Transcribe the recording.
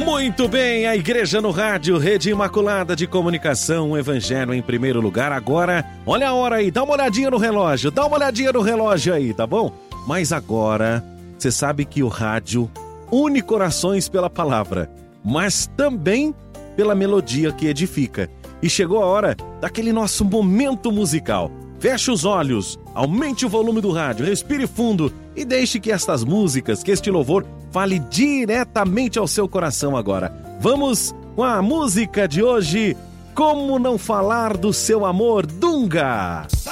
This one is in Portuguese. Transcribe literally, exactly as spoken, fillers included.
Muito bem, a Igreja no Rádio, Rede Imaculada de Comunicação, o Evangelho em primeiro lugar. Agora, olha a hora aí, dá uma olhadinha no relógio, dá uma olhadinha no relógio aí, tá bom? Mas agora, você sabe que o rádio une corações pela palavra, mas também pela melodia que edifica. E chegou a hora daquele nosso momento musical. Feche os olhos, aumente o volume do rádio, respire fundo e deixe que estas músicas, que este louvor fale diretamente ao seu coração agora. Vamos com a música de hoje, Como Não Falar do Seu Amor, Dunga!